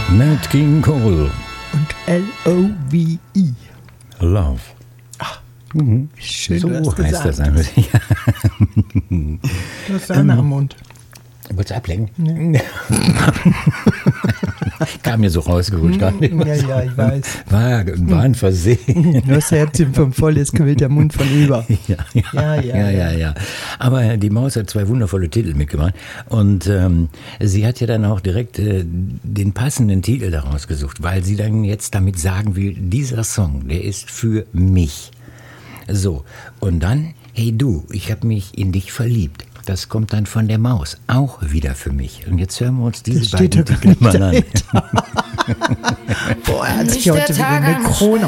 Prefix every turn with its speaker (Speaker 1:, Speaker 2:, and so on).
Speaker 1: Nat King Cole.
Speaker 2: Und L-O-V-E.
Speaker 1: Love.
Speaker 2: Schön,
Speaker 1: So
Speaker 2: du hast
Speaker 1: heißt das
Speaker 2: gesagt.
Speaker 1: eigentlich.
Speaker 2: Du hast Sahne am Mund.
Speaker 1: Wolltest du ablenken? Kam mir so rausgerutscht.
Speaker 2: Ja, ich weiß.
Speaker 1: War ein Versehen.
Speaker 2: Du hast Herzchen vom Voll, jetzt quillt der Mund von über.
Speaker 1: Ja. Aber die Maus hat 2 wundervolle Titel mitgebracht. Und sie hat ja dann auch direkt den passenden Titel daraus gesucht, weil sie dann jetzt damit sagen will, dieser Song, der ist für mich. So, und dann, hey du, ich habe mich in dich verliebt. Das kommt dann von der Maus, auch wieder für mich. Und jetzt hören wir uns diese beiden Titel mal an.
Speaker 2: Boah, er hat sich heute wieder eine Krone